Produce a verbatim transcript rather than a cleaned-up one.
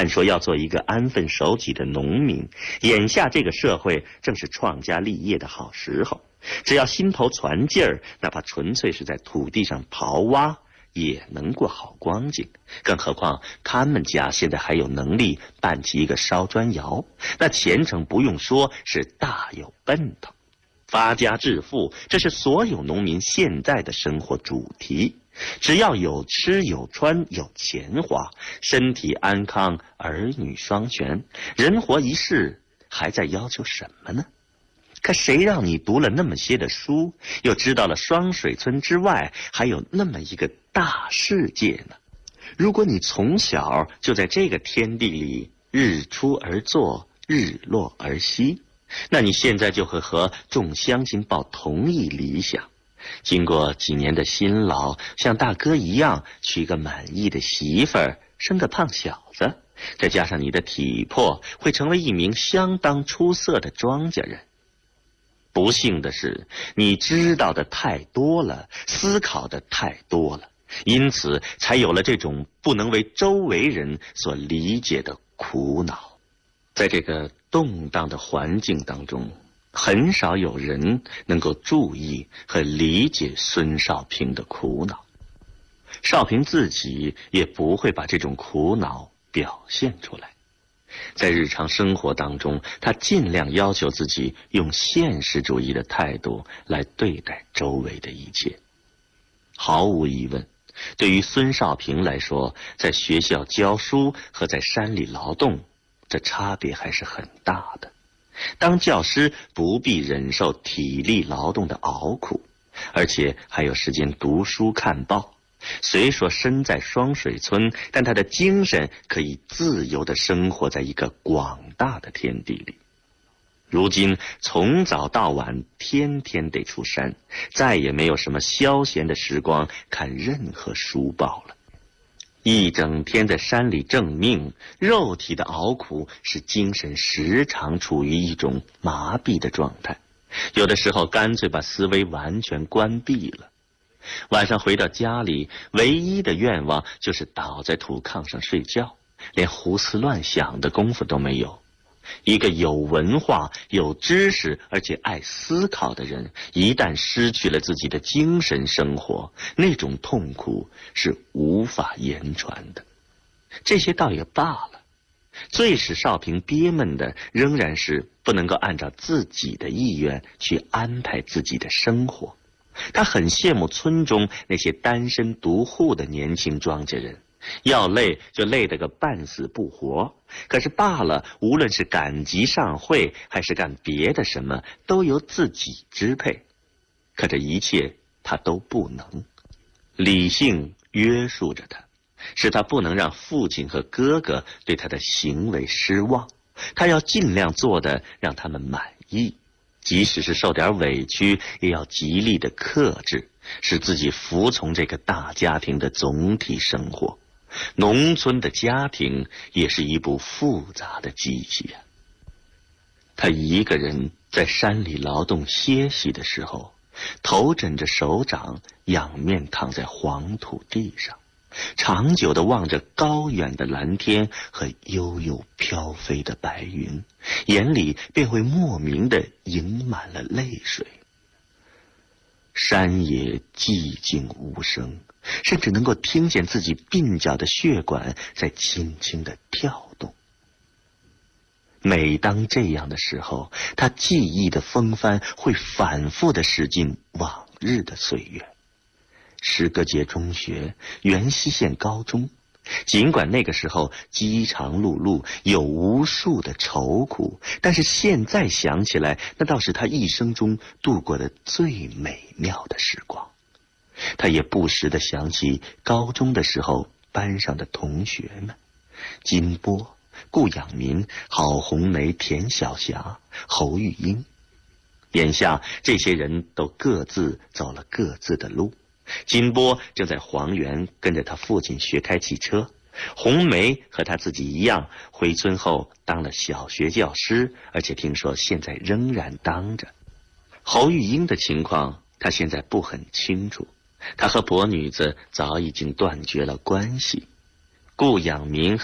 按说要做一个安分守己的农民，眼下这个社会正是创家立业的好时候，只要心头攒劲儿，哪怕纯粹是在土地上刨挖，也能过好光景。更何况他们家现在还有能力办起一个烧砖窑，那前程不用说是大有奔头。发家致富，这是所有农民现在的生活主题。只要有吃有穿有钱花，身体安康，儿女双全，人活一世，还在要求什么呢？可谁让你读了那么些的书，又知道了双水村之外还有那么一个大世界呢？如果你从小就在这个天地里日出而作，日落而息，那你现在就会和众乡亲抱同一理想。经过几年的辛劳，像大哥一样娶个满意的媳妇儿，生个胖小子，再加上你的体魄，会成为一名相当出色的庄稼人。不幸的是，你知道的太多了，思考的太多了，因此才有了这种不能为周围人所理解的苦恼。在这个动荡的环境当中，很少有人能够注意和理解孙少平的苦恼，少平自己也不会把这种苦恼表现出来。在日常生活当中，他尽量要求自己用现实主义的态度来对待周围的一切。毫无疑问，对于孙少平来说，在学校教书和在山里劳动，这差别还是很大的。当教师不必忍受体力劳动的熬苦，而且还有时间读书看报。虽说身在双水村，但他的精神可以自由地生活在一个广大的天地里。如今从早到晚天天得出山，再也没有什么消闲的时光看任何书报了。一整天在山里挣命，肉体的熬苦使精神时常处于一种麻痹的状态，有的时候干脆把思维完全关闭了。晚上回到家里，唯一的愿望就是倒在土炕上睡觉，连胡思乱想的功夫都没有。一个有文化、有知识而且爱思考的人，一旦失去了自己的精神生活，那种痛苦是无法言传的。这些倒也罢了，最使少平憋闷的仍然是不能够按照自己的意愿去安排自己的生活。他很羡慕村中那些单身独户的年轻庄稼人，要累就累得个半死不活，可是罢了，无论是赶集上会还是干别的什么，都由自己支配。可这一切他都不能，理性约束着他，使他不能让父亲和哥哥对他的行为失望。他要尽量做的让他们满意，即使是受点委屈，也要极力的克制，使自己服从这个大家庭的总体生活。农村的家庭也是一部复杂的机器啊。他一个人在山里劳动歇息的时候，头枕着手掌，仰面躺在黄土地上，长久地望着高远的蓝天和悠悠飘飞的白云，眼里便会莫名地盈满了泪水。山野寂静无声，甚至能够听见自己鬓角的血管在轻轻地跳动。每当这样的时候，他记忆的风帆会反复地驶进往日的岁月。诗歌节中学，元溪县高中，尽管那个时候饥肠辘辘，有无数的愁苦，但是现在想起来，那倒是他一生中度过的最美妙的时光。他也不时地想起高中的时候班上的同学们，金波、顾养民、郝红梅、田晓霞、侯玉英。眼下这些人都各自走了各自的路。金波正在黄原跟着他父亲学开汽车，红梅和他自己一样，回村后当了小学教师，而且听说现在仍然当着。侯玉英的情况他现在不很清楚，他和伯女子早已经断绝了关系。顾养民